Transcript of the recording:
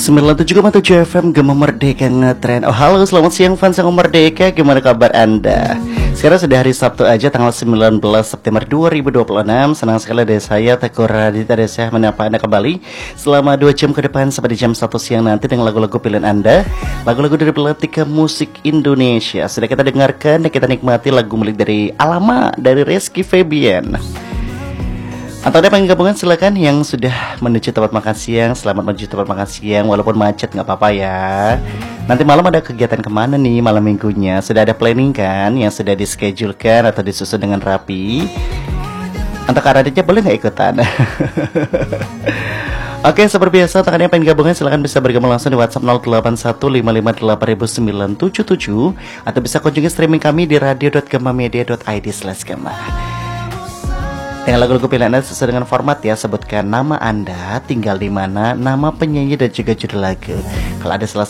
97,7 FM Gema Merdeka ngetren. Oh halo, selamat siang fans yang Merdeka. Gimana kabar Anda? Sekarang sudah hari Sabtu aja, tanggal 19 September 2026. Senang sekali dari saya Teguh Raditya Desa menyapa Anda kembali selama 2 jam ke depan sampai di jam 1 siang nanti dengan lagu-lagu pilihan Anda. Lagu-lagu dari Pelatika Musik Indonesia. Sudah kita dengarkan dan kita nikmati lagu milik dari Alama dari Rizky Febian. Atau ada pengen gabungan silakan yang sudah menuju tempat makan siang. Selamat menuju tempat makan siang walaupun macet nggak apa-apa ya. Nanti malam ada kegiatan kemana nih malam minggunya? Sudah ada planning kan yang sudah dischedulekan atau disusun dengan rapi? Untuk Raditya boleh nggak ikutan? Oke, seperti biasa, untuk yang pengen gabungan silahkan bisa bergabung langsung di WhatsApp 0815588977 atau bisa kunjungi streaming kami di radio.gemamedia.id/gema. Dengan lagu-lagu pilihan Anda sesuai dengan format ya. Sebutkan nama Anda, tinggal di mana, nama penyanyi dan juga judul lagu. Kalau ada salah